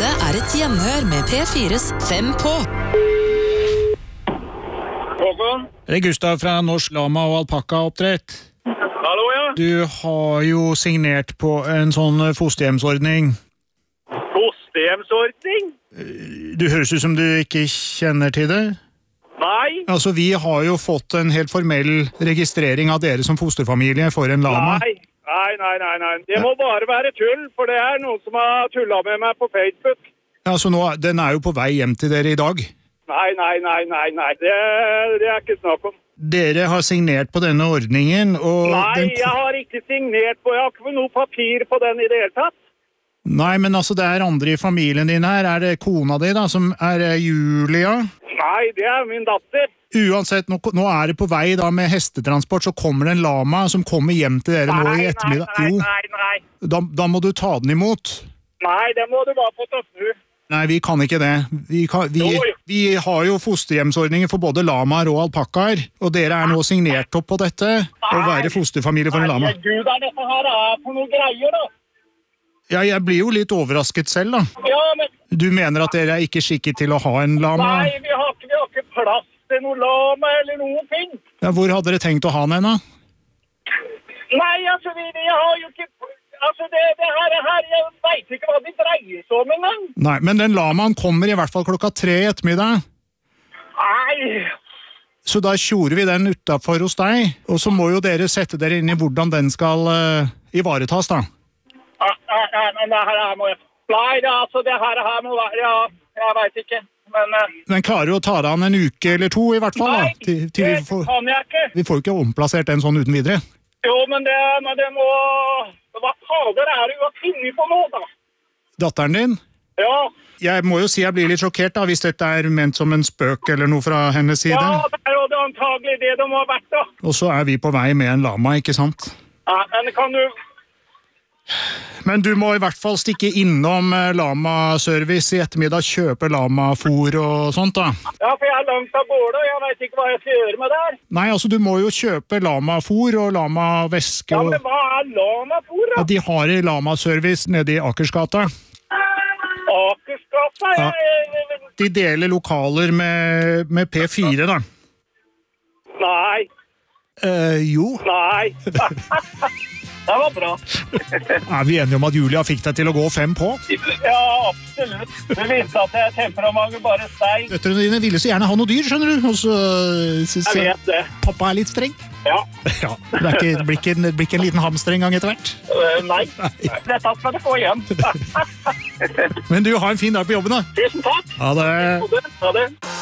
Dette et gjenhør med P4s 5 på. Håkon? Det Gustav fra Norsk Lama- og Alpakka-oppdrett. Hallo, ja? Du har jo signert på en sånn fosterhjemsordning. Fosterhjemsordning? Du høres ut som du ikke kjenner til det. Nei. Altså, vi har jo fått en helt formell registrering av dere som fosterfamilie for en lama. Nei. Det må bare være tull, for det noen som har tullet med meg på Facebook. Altså, den jo på vei hjem til dere i dag. Nei. Det ikke snakk om. Dere har signert på denne ordningen, og... Nei, jeg har ikke signert på, jeg har ikke noe papir på den i det hele tatt. Nei, men altså, det andre i familien din her. Det kona di da, som Julia? Nei, det min datter. Uansett, nå det på vei da med hestetransport, så kommer det en lama som kommer hjem til dere nå i ettermiddag. Nei. Da må du ta den imot. Nei, det må du bare få ta snu. Nei, vi kan ikke det. Vi har jo fosterhjemsordninger for både lamaer og alpakkaer, og dere nå signert opp på dette, å være fosterfamilie for en lama. Nei, Gud, dette her for noen greier da. Ja, jeg blir jo litt overrasket selv da. Ja, men... Du mener at dere ikke skikket til å ha en lama? Nei, vi har ikke plass til noen lama eller noen ting. Ja, hvor hadde dere tenkt å ha den da? Nei, altså, jeg har jo ikke... Altså, det her, jeg vet ikke hva det dreier seg om engang. Nei, men den lamaen kommer i hvert fall 3:00 i ettermiddag. Nei. Så da kjorer vi den utenfor hos deg, og så må jo dere sette dere inn i hvordan den skal ivaretas da. Men det her må jeg... Nei, det her må være... Ja, jeg vet ikke. Men klarer du å ta deg an en uke eller 2 i hvert fall da? Nei, det kan jeg ikke. Vi får jo ikke omplassert den sånn uten videre. Jo, men det må... Hva fader det du har finnet på nå, da? Datteren din? Ja. Jeg må jo si jeg blir litt sjokkert da, hvis dette ment som en spøk eller noe fra hennes side. Ja, det jo antagelig det de har vært da. Og så vi på vei med en lama, ikke sant? Ja, men kan du... Men du må i hvert fall stikke innom lama-service i ettermiddag, kjøpe lama-fôr og sånt da. Ja, for jeg langt av gårde, og jeg vet ikke hva jeg skal gjøre med det her. Nei, altså du må jo kjøpe lama-fôr og lama-væske. Ja, men hva lama-fôr da? Ja, de har i lama-service nede i Akersgata. Akersgata? Ja. De deler lokaler med P4 da. Nei. Jo. Nei. Det var bra. Vi enige om at Julia fikk deg til å gå 5 på? Ja, absolutt. Det viste at temperamentet bare steg. Døtrene dine ville så gjerne ha noe dyr, skjønner du? Og så jeg vet det. Pappa litt streng? Ja. Ja, det blir ikke en liten hamster en gang etter hvert? Nei. Dette skal du få igjen. Men du, ha en fin dag på jobben da. Tusen takk. Ha det. Ha det.